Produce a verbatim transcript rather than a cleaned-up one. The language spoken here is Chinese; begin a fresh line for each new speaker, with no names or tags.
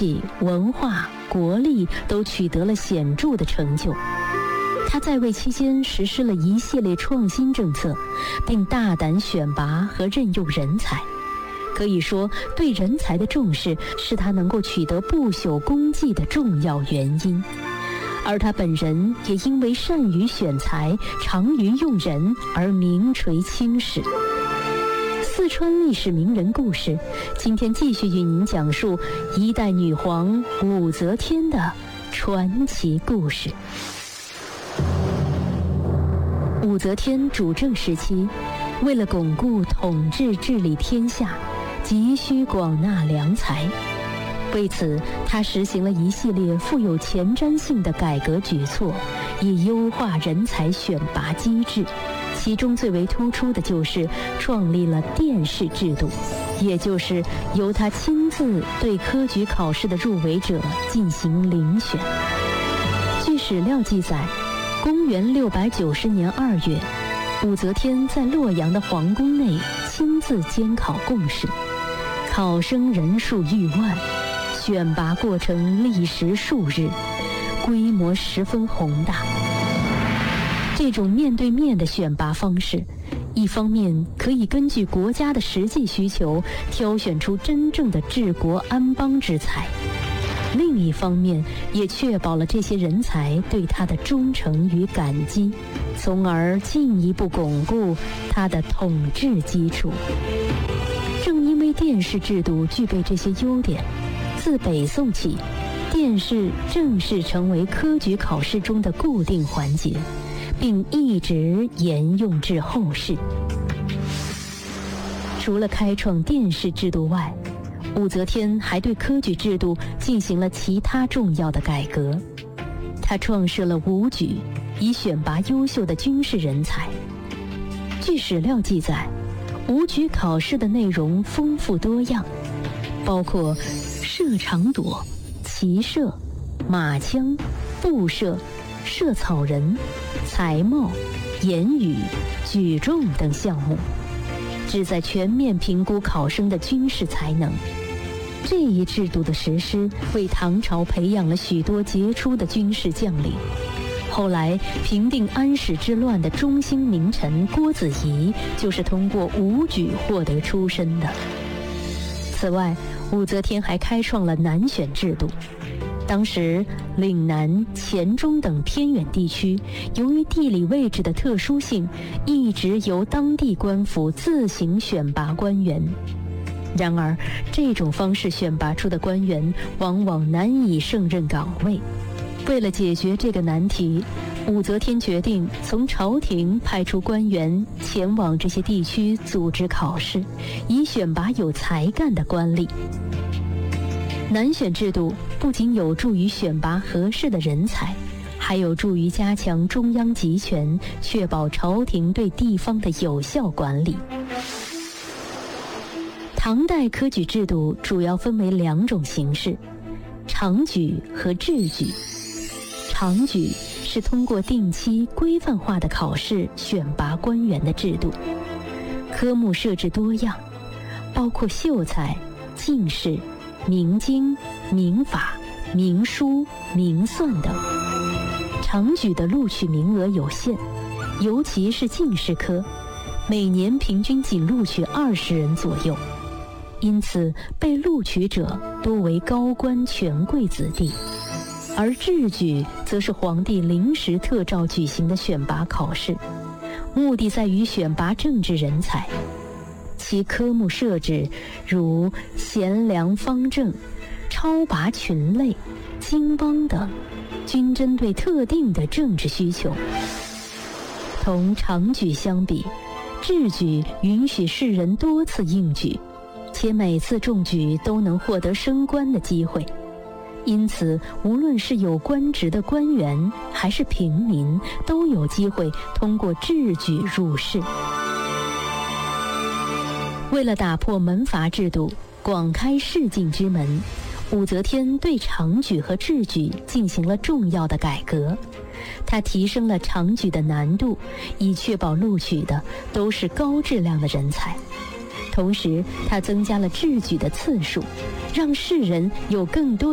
济、文化、国力都取得了显著的成就。他在位期间实施了一系列创新政策，并大胆选拔和任用人才。可以说，对人才的重视是他能够取得不朽功绩的重要原因。而他本人也因为善于选才、长于用人而名垂青史。四川历史名人故事，今天继续与您讲述一代女皇武则天的传奇故事。武则天主政时期，为了巩固统治治理天下，急需广纳良才。为此，她实行了一系列富有前瞻性的改革举措，以优化人才选拔机制。其中最为突出的就是创立了殿试制度，也就是由她亲自对科举考试的入围者进行遴选。据史料记载，公元六百九十年二月，武则天在洛阳的皇宫内亲自监考贡试，考生人数逾万，选拔过程历时数日，规模十分宏大。这种面对面的选拔方式，一方面可以根据国家的实际需求挑选出真正的治国安邦之才，另一方面也确保了这些人才对他的忠诚与感激，从而进一步巩固他的统治基础。正因为殿试制度具备这些优点，自北宋起，殿试正式成为科举考试中的固定环节，并一直沿用至后世。除了开创殿试制度外，武则天还对科举制度进行了其他重要的改革。她创设了武举，以选拔优秀的军事人才。据史料记载，武举考试的内容丰富多样，包括射长垛、骑射、马枪、步射、射草人、才貌、言语、举重等项目，旨在全面评估考生的军事才能。这一制度的实施，为唐朝培养了许多杰出的军事将领。后来平定安史之乱的中兴名臣郭子仪，就是通过武举获得出身的。此外，武则天还开创了南选制度。当时岭南、黔中等偏远地区，由于地理位置的特殊性，一直由当地官府自行选拔官员。然而，这种方式选拔出的官员往往难以胜任岗位。为了解决这个难题，武则天决定从朝廷派出官员前往这些地区组织考试，以选拔有才干的官吏。南选制度不仅有助于选拔合适的人才，还有助于加强中央集权，确保朝廷对地方的有效管理。唐代科举制度主要分为两种形式：常举和制举。常举是通过定期规范化的考试选拔官员的制度，科目设置多样，包括秀才、进士、明经、明法、明书、明算等。常举的录取名额有限，尤其是进士科，每年平均仅录取二十人左右，因此被录取者多为高官权贵子弟。而制举则是皇帝临时特召举行的选拔考试，目的在于选拔政治人才。其科目设置如贤良方正、超拔群类、经邦等，均针对特定的政治需求。同常举相比，制举允许士人多次应举，且每次中举都能获得升官的机会。因此，无论是有官职的官员还是平民，都有机会通过制举入仕。为了打破门阀制度，广开仕进之门，武则天对常举和制举进行了重要的改革。她提升了常举的难度，以确保录取的都是高质量的人才。同时，她增加了制举的次数，让士人有更多